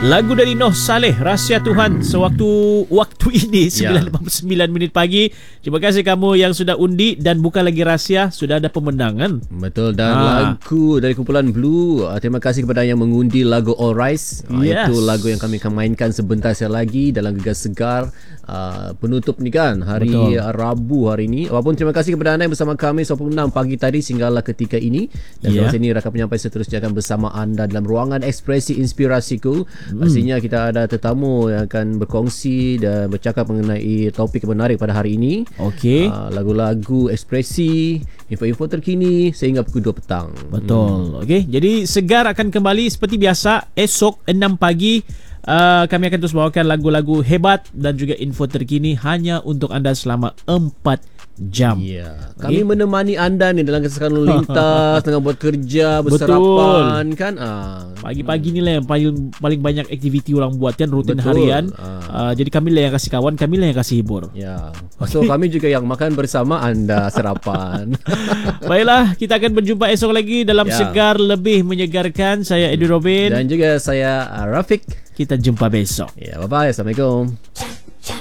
Lagu dari Noh Saleh, Rahsia Tuhan, waktu ini 9.59 minit pagi. Terima kasih kamu yang sudah undi, dan bukan lagi rahsia, sudah ada pemenangan. Betul, dan lagu dari kumpulan Blue. Terima kasih kepada yang mengundi lagu All Rise. Itu lagu yang kami akan mainkan sebentar lagi dalam Gegar Segar penutup ni kan, hari Rabu hari ini. Walaupun terima kasih kepada anda yang bersama kami 26 pagi tadi sehinggalah ketika ini. Dan sampai sini rakan penyampai seterusnya akan bersama anda dalam ruangan Ekspresi Inspirasiku. Pastinya kita ada tetamu yang akan berkongsi dan bercakap mengenai topik menarik pada hari ini. Lagu-lagu ekspresi, info-info terkini sehingga pukul 2 petang. Betul. Jadi Segar akan kembali seperti biasa esok 6 pagi. Kami akan terus bawakan lagu-lagu hebat dan juga info terkini hanya untuk anda selama 4 jam. Kami menemani anda ni dalam kesesakan lalu lintas, tengah buat kerja, bersarapan kan. Pagi-pagi ni lah yang paling banyak aktiviti orang buat kan, rutin harian. Jadi kami lah yang kasih kawan, kami lah yang kasih hibur. So kami juga yang makan bersama anda sarapan. Baiklah, kita akan berjumpa esok lagi dalam Segar Lebih Menyegarkan. Saya Eddie Robin dan juga saya Rafiq. Kita jumpa besok. Bye-bye. Assalamualaikum.